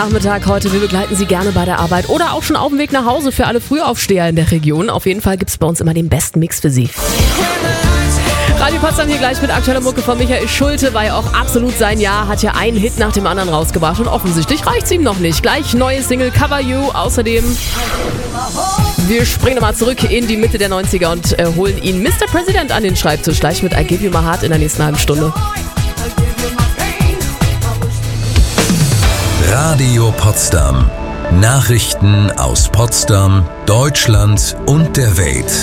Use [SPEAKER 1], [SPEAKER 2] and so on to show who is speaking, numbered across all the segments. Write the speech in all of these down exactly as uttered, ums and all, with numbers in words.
[SPEAKER 1] Nachmittag heute, wir begleiten Sie gerne bei der Arbeit oder auch schon auf dem Weg nach Hause für alle Frühaufsteher in der Region. Auf jeden Fall gibt es bei uns immer den besten Mix für Sie. Radio Potsdam hier gleich mit aktueller Mucke von Michael Schulte, war ja auch absolut sein Jahr, hat ja einen Hit nach dem anderen rausgebracht und offensichtlich reicht's ihm noch nicht. Gleich neue Single Cover You, außerdem wir springen nochmal zurück in die Mitte der neunziger und äh, holen ihn Mister President an den Schreibtisch, gleich mit I Give You My Heart in der nächsten halben Stunde.
[SPEAKER 2] Radio Potsdam. Nachrichten aus Potsdam, Deutschland und der Welt.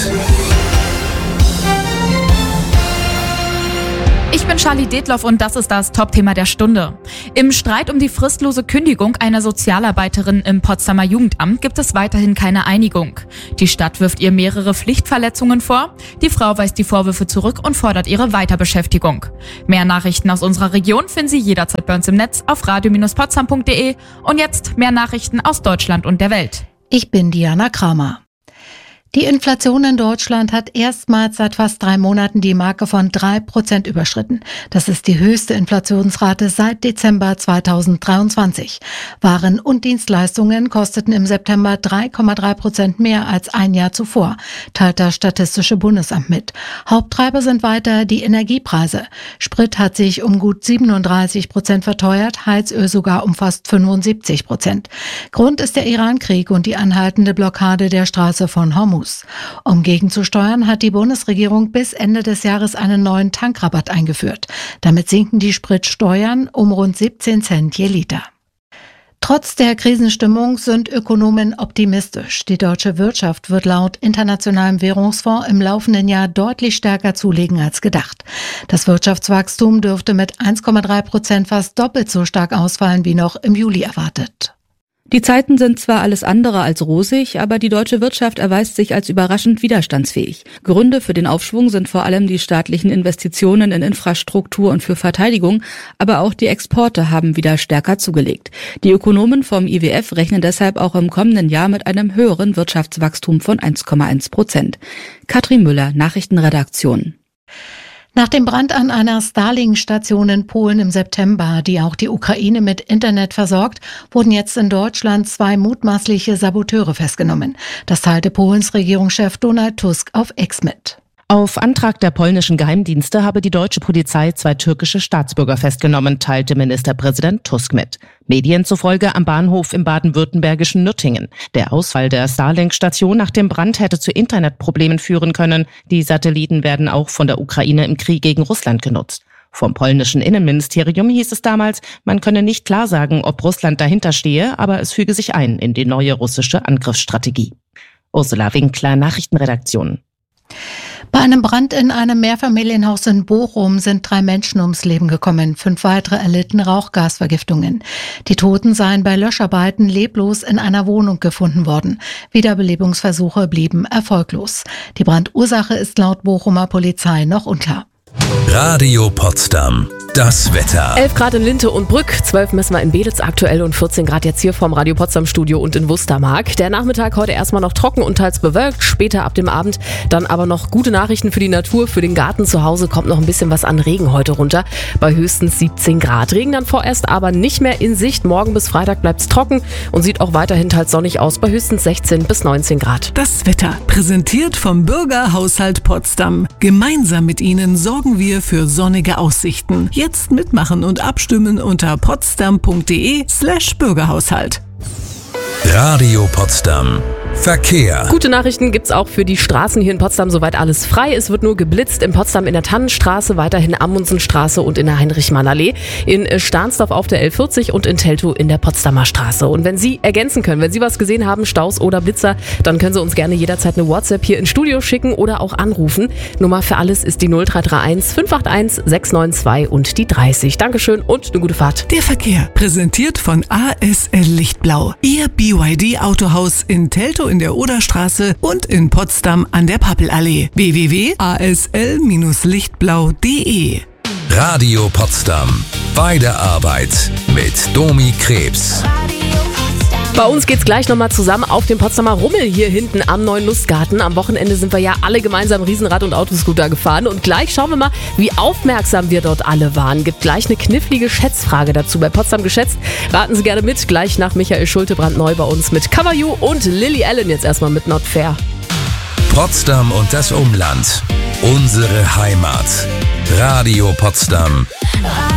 [SPEAKER 3] Ich bin Charlie Detloff und das ist das Top-Thema der Stunde. Im Streit um die fristlose Kündigung einer Sozialarbeiterin im Potsdamer Jugendamt gibt es weiterhin keine Einigung. Die Stadt wirft ihr mehrere Pflichtverletzungen vor. Die Frau weist die Vorwürfe zurück und fordert ihre Weiterbeschäftigung. Mehr Nachrichten aus unserer Region finden Sie jederzeit bei uns im Netz auf radio Bindestrich potsdam punkt de. Und jetzt mehr Nachrichten aus Deutschland und der Welt.
[SPEAKER 4] Ich bin Diana Kramer. Die Inflation in Deutschland hat erstmals seit fast drei Monaten die Marke von drei Prozent überschritten. Das ist die höchste Inflationsrate seit Dezember zweitausenddreiundzwanzig. Waren und Dienstleistungen kosteten im September drei Komma drei Prozent mehr als ein Jahr zuvor, teilt das Statistische Bundesamt mit. Haupttreiber sind weiter die Energiepreise. Sprit hat sich um gut siebenunddreißig Prozent verteuert, Heizöl sogar um fast fünfundsiebzig Prozent. Grund ist der Iran-Krieg und die anhaltende Blockade der Straße von Hormuz. Um gegenzusteuern, hat die Bundesregierung bis Ende des Jahres einen neuen Tankrabatt eingeführt. Damit sinken die Spritsteuern um rund siebzehn Cent je Liter. Trotz der Krisenstimmung sind Ökonomen optimistisch. Die deutsche Wirtschaft wird laut Internationalem Währungsfonds im laufenden Jahr deutlich stärker zulegen als gedacht. Das Wirtschaftswachstum dürfte mit eins Komma drei Prozent fast doppelt so stark ausfallen wie noch im Juli erwartet.
[SPEAKER 5] Die Zeiten sind zwar alles andere als rosig, aber die deutsche Wirtschaft erweist sich als überraschend widerstandsfähig. Gründe für den Aufschwung sind vor allem die staatlichen Investitionen in Infrastruktur und für Verteidigung, aber auch die Exporte haben wieder stärker zugelegt. Die Ökonomen vom I W F rechnen deshalb auch im kommenden Jahr mit einem höheren Wirtschaftswachstum von eins Komma eins Prozent. Katrin Müller, Nachrichtenredaktion.
[SPEAKER 4] Nach dem Brand an einer Starlink-Station in Polen im September, die auch die Ukraine mit Internet versorgt, wurden jetzt in Deutschland zwei mutmaßliche Saboteure festgenommen. Das teilte Polens Regierungschef Donald Tusk auf X mit.
[SPEAKER 6] Auf Antrag der polnischen Geheimdienste habe die deutsche Polizei zwei türkische Staatsbürger festgenommen, teilte Ministerpräsident Tusk mit. Medien zufolge am Bahnhof im baden-württembergischen Nürtingen. Der Ausfall der Starlink-Station nach dem Brand hätte zu Internetproblemen führen können. Die Satelliten werden auch von der Ukraine im Krieg gegen Russland genutzt. Vom polnischen Innenministerium hieß es damals, man könne nicht klar sagen, ob Russland dahinter stehe, aber es füge sich ein in die neue russische Angriffsstrategie. Ursula Winkler, Nachrichtenredaktion.
[SPEAKER 4] Bei einem Brand in einem Mehrfamilienhaus in Bochum sind drei Menschen ums Leben gekommen. Fünf weitere erlitten Rauchgasvergiftungen. Die Toten seien bei Löscharbeiten leblos in einer Wohnung gefunden worden. Wiederbelebungsversuche blieben erfolglos. Die Brandursache ist laut Bochumer Polizei noch unklar.
[SPEAKER 2] Radio Potsdam. Das Wetter.
[SPEAKER 1] elf Grad in Linte und Brück, zwölf messen wir in Beelitz aktuell und vierzehn Grad jetzt hier vom Radio Potsdam Studio und in Wustermark. Der Nachmittag heute erstmal noch trocken und teils bewölkt, später ab dem Abend dann aber noch gute Nachrichten für die Natur, für den Garten zu Hause kommt noch ein bisschen was an Regen heute runter, bei höchstens siebzehn Grad. Regen dann vorerst aber nicht mehr in Sicht, morgen bis Freitag bleibt es trocken und sieht auch weiterhin teils sonnig aus, bei höchstens sechzehn bis neunzehn Grad.
[SPEAKER 7] Das Wetter, präsentiert vom Bürgerhaushalt Potsdam. Gemeinsam mit Ihnen sorgen wir für sonnige Aussichten. Jetzt mitmachen und abstimmen unter potsdam.de slash Bürgerhaushalt.
[SPEAKER 2] Radio Potsdam. Verkehr.
[SPEAKER 1] Gute Nachrichten gibt's auch für die Straßen hier in Potsdam, soweit alles frei. Es wird nur geblitzt in Potsdam in der Tannenstraße, weiterhin Amundsenstraße und in der Heinrich-Mann-Allee, in Stahnsdorf auf der L vierzig und in Teltow in der Potsdamer Straße. Und wenn Sie ergänzen können, wenn Sie was gesehen haben, Staus oder Blitzer, dann können Sie uns gerne jederzeit eine WhatsApp hier ins Studio schicken oder auch anrufen. Nummer für alles ist die null drei drei eins fünf acht eins sechs neun zwei und die dreißig. Dankeschön und eine gute Fahrt.
[SPEAKER 7] Der Verkehr, präsentiert von A S L Lichtblau. Ihr B Y D-Autohaus in Teltow in der Oderstraße und in Potsdam an der Pappelallee. w w w punkt a s l lichtblau punkt de
[SPEAKER 2] Radio Potsdam. Bei der Arbeit mit Domi Krebs.
[SPEAKER 8] Radio Potsdam.
[SPEAKER 1] Bei uns geht's gleich nochmal zusammen auf dem Potsdamer Rummel hier hinten am Neuen Lustgarten. Am Wochenende sind wir ja alle gemeinsam Riesenrad- und Autoscooter gefahren. Und gleich schauen wir mal, wie aufmerksam wir dort alle waren. Gibt gleich eine knifflige Schätzfrage dazu bei Potsdam geschätzt. Raten Sie gerne mit. Gleich nach Michael Schulte brandneu bei uns mit Cover You und Lily Allen jetzt erstmal mit Not Fair.
[SPEAKER 2] Potsdam und das Umland. Unsere Heimat. Radio Potsdam.